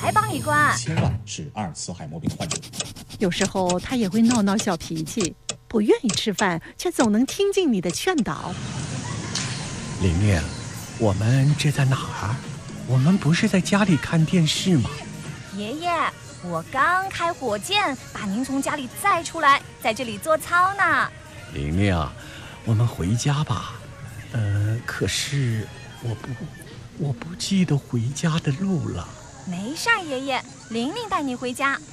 来帮你关。 千万是阿尔茨海默病患者。 有时候他也会闹闹小脾气，不愿意吃饭，却总能听进你的劝导。 玲玲，我们这在哪儿？我们不是在家里看电视吗？ 爷爷，我刚开火箭把您从家里载出来，在这里做操呢。 玲玲，我们回家吧。可是我不记得回家的路了。 没事儿，爷爷，玲玲带你回家。